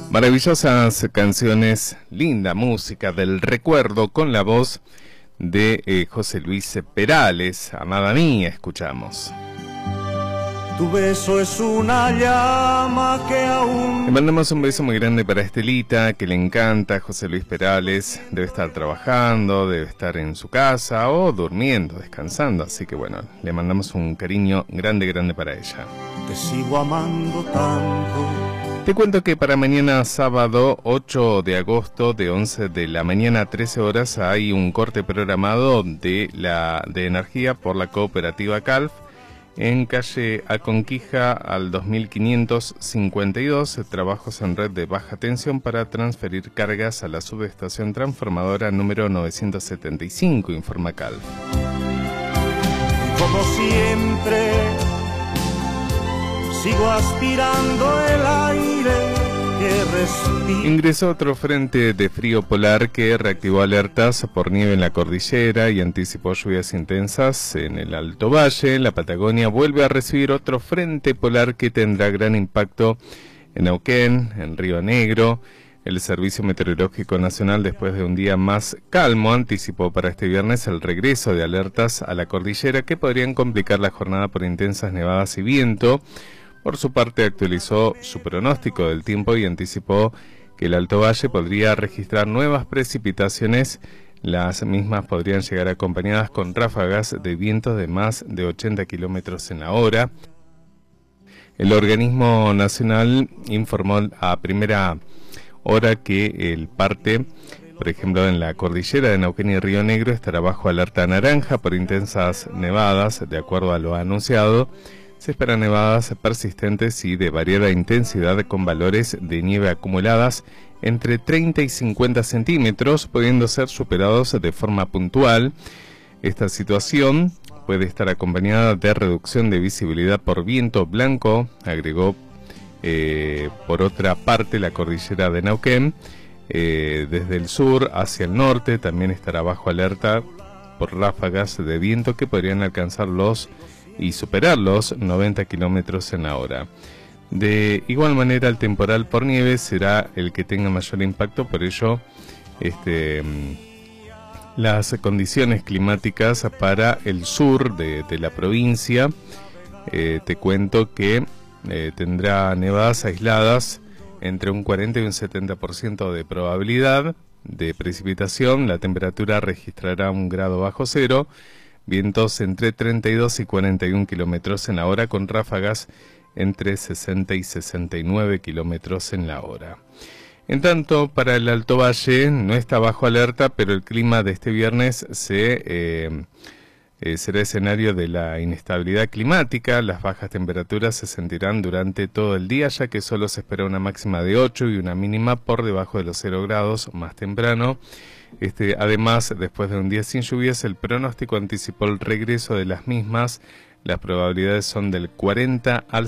Maravillosas canciones, linda música del recuerdo con la voz de José Luis Perales. Amada mía, escuchamos. Tu beso es una llama que aún... Le mandamos un beso muy grande para Estelita, que le encanta José Luis Perales. Debe estar trabajando, debe estar en su casa o durmiendo, descansando. Así que bueno, le mandamos un cariño grande, grande para ella. Te sigo amando tanto. Te cuento que para mañana sábado 8 de agosto de 11 de la mañana a 13 horas hay un corte programado de energía por la cooperativa Calf en calle Aconquija al 2552, trabajos en red de baja tensión para transferir cargas a la subestación transformadora número 975, informa Calf. Como siempre, sigo aspirando el aire que respiro. Ingresó otro frente de frío polar que reactivó alertas por nieve en la cordillera y anticipó lluvias intensas en el Alto Valle. La Patagonia vuelve a recibir otro frente polar que tendrá gran impacto en Neuquén, en Río Negro. El Servicio Meteorológico Nacional, después de un día más calmo, anticipó para este viernes el regreso de alertas a la cordillera que podrían complicar la jornada por intensas nevadas y viento. Por su parte, actualizó su pronóstico del tiempo y anticipó que el Alto Valle podría registrar nuevas precipitaciones. Las mismas podrían llegar acompañadas con ráfagas de vientos de más de 80 kilómetros en la hora. El organismo nacional informó a primera hora que el parte, por ejemplo, en la cordillera de Neuquén y Río Negro, estará bajo alerta naranja por intensas nevadas, de acuerdo a lo anunciado. Se esperan nevadas persistentes y de variada intensidad con valores de nieve acumuladas entre 30 y 50 centímetros, pudiendo ser superados de forma puntual. Esta situación puede estar acompañada de reducción de visibilidad por viento blanco, agregó por otra parte la cordillera de Neuquén. Desde el sur hacia el norte también estará bajo alerta por ráfagas de viento que podrían alcanzar y superar los 90 kilómetros en la hora. De igual manera, el temporal por nieve será el que tenga mayor impacto, por ello las condiciones climáticas para el sur de la provincia, te cuento que tendrá nevadas aisladas entre un 40 y un 70% de probabilidad de precipitación. La temperatura registrará 1 grado bajo cero. Vientos entre 32 y 41 kilómetros en la hora, con ráfagas entre 60 y 69 kilómetros en la hora. En tanto, para el Alto Valle no está bajo alerta, pero el clima de este viernes será escenario de la inestabilidad climática. Las bajas temperaturas se sentirán durante todo el día, ya que solo se espera una máxima de 8 y una mínima por debajo de los 0 grados más temprano. Además, después de un día sin lluvias, el pronóstico anticipó el regreso de las mismas. Las probabilidades son del 40 al